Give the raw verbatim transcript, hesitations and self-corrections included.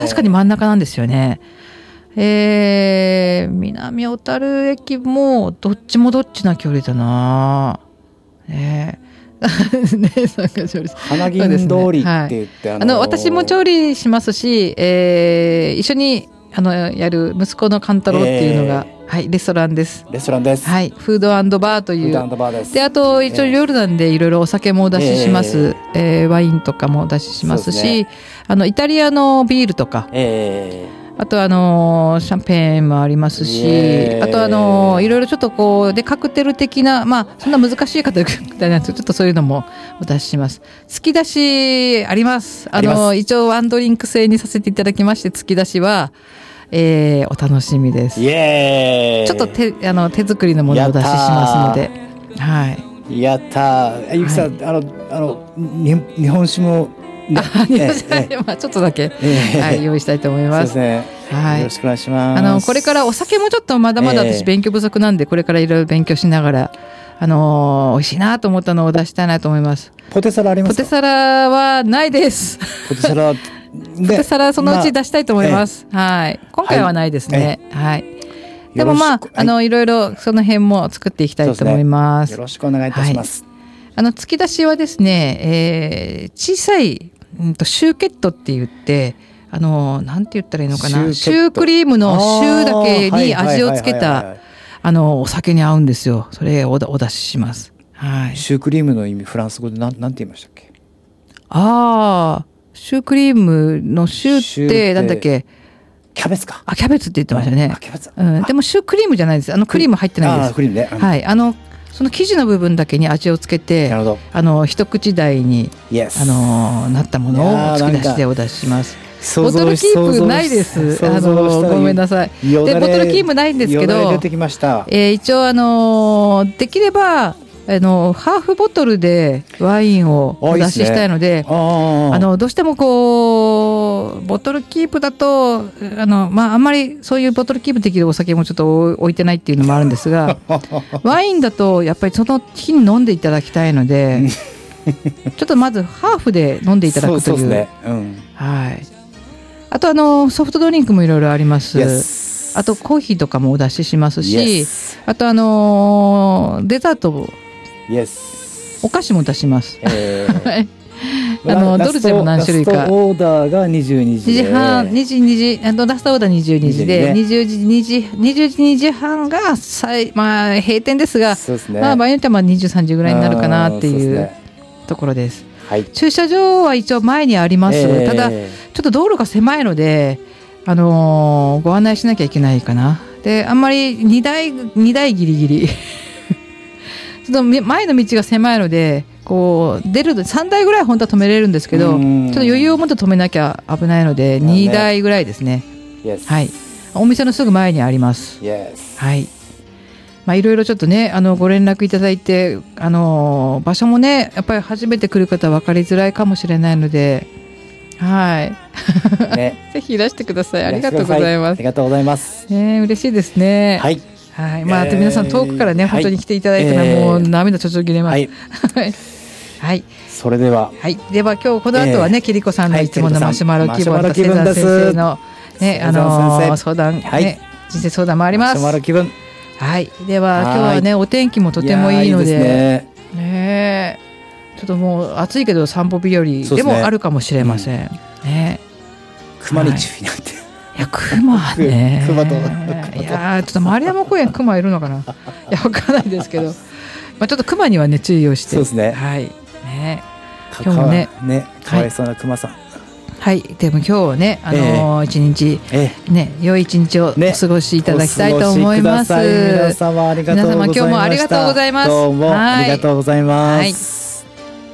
確かに真ん中なんですよね。えー、南小樽駅もどっちもどっちな距離だな。ねねさんが調理花銀通りって言って、 はい、あの私も調理しますし、えー、一緒にあのやる息子の勘太郎っていうのが、えーはい、レストランです。 レストランです。 はい、フード&バーという。 フード&バーです。 で、あと一応夜なんでいろいろお酒もお出しします。えーえー、ワインとかもお出ししますし、ね、あのイタリアのビールとか、えー、あとあのシャンペーンもありますし、あとあのいろいろちょっとこうでカクテル的な、まあそんな難しい方みたいなんですけど、ちょっとそういうのもお出しします。突き出しあります。あのあ一応ワンドリンク制にさせていただきまして、突き出しは。えー、お楽しみです。 イエーイ。 ちょっと手あの手作りのものをお出ししますので、はい。 やったー。ゆきさん、はい、あのあのに日本酒も、 ね、あ日本酒、えー、まあちょっとだけ、えー、はい、用意したいと思います。 そうですね。はい。よろしくお願いします。 あのこれからお酒もちょっとまだまだ私勉強不足なんで、えー、これからいろいろ勉強しながら。あのー、美味しいなと思ったのを出したいなと思います。 ポテサラありますか？ ポテサラはないです。 ポテサラポテサラそのうち出したいと思います。まあ、はい。今回はないですね。はい。はい、でもまあ、あのいろいろその辺も作っていきたいと思います。 よろしくお願いいたします。 はい、あの突き出しはですね、えー、小さい、うんと、シューケットって言って。あのなんて言ったらいいのかな。シュークリームのシューだけに味をつけた。あのお酒に合うんですよ。それを お, お出しします。はい。 シュークリームの意味フランス語でなんなんて言いましたっけ？ ああ、シュークリームのシューってなんだっけ？ キャベツか。 あ、キャベツって言ってましたね。 あ、キャベツ。 うん、でもシュークリームじゃないです。あのクリーム入ってないです。 あ、クリームね。うん、 はい。あのその生地の部分だけに味をつけて、 なるほど。 あの一口大に、 yes. あのなったものを突き出しでお出しします。ボトルキープないです。あのごめんなさい。でボトルキープないんですけど、 出てきました。 えー、一応あのできればあのハーフボトルでワインをお出ししたいので、いいですね、ああのどうしてもこうボトルキープだとあのまああんまりそういうボトルキープできるお酒もちょっと置いてないっていうのもあるんですが、ワインだとやっぱりその日に飲んでいただきたいので、ちょっとまずハーフで飲んでいただくという。 そうですね。うん、 はい。あとあのソフトドリンクもいろいろあります。 Yes. あとコーヒーとかもお出ししますし、 Yes. あとあのデザート、 Yes. お菓子も出します。 えー、 あのドルチェも何種類か。 ラストオーダーがにじゅうにじで。 にじはん、にじにじ、あのラストオーダーにじゅうにじで、にじゅうにじ、にじゅうにじはんが最まあ閉店ですが、 そうですね、 まあ場合によってはまあにじゅうさんじぐらいになるかなっていうところです。 はい、 駐車場は一応前にあります。えー、ただちょっと道路が狭いので、あのー、ご案内しなきゃいけないかな。であんまりにだいにだいギリギリちょっと前の道が狭いのでこう出るさんだいぐらい本当は止めれるんですけど、ちょっと余裕を持って止めなきゃ危ないのでにだいぐらいですね。 Yes. はい。お店のすぐ前にあります。 Yes. はい。まあ、いろいろちょっとねあのご連絡いただいて、あの場所もねやっぱり初めて来る方は分かりづらいかもしれないので、はい、ね、ぜひいらしてください。ありがとうございます。 ありがとうございます。 ね、嬉しいですね。 はい、 はい、まあ、えー、皆さん遠くからね本当に来ていただいたら、もう涙ちょちょぎれます。はい、はい、 それでは、 はい、では今日この後はね、キリコさんのいつものマシュマロ気分とセザン先生のねあの相談、ね、人生相談もあります。 マシュマロ気分。 はい、では今日はねお天気もとてもいいので、いいねね、ちょっともう暑いけど散歩日和でもあるかもしれません。ね、 熊に注意なんて。 いや熊ね。 熊と。 いやちょっと丸山公園熊いるのかな。いやわからないですけど、まあちょっと熊にはね注意をして。 そうですね。 はい。ね。今日もねねかわいそうな熊さん。 はい、でも今日はね、あのー、一日、えー、ね、良い一日をお過ごしいただきたいと思います。 皆様ありがとうございました。 皆様今日もありがとうございます。 どうもありがとうございます。はい。